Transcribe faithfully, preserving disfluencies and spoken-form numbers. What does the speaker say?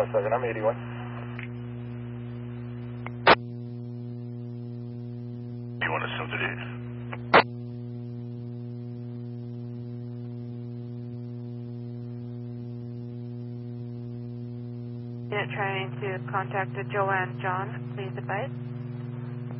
one second, I'm eighty-one. You want to something to eat? Unit trying to contact Joanne John, please advise.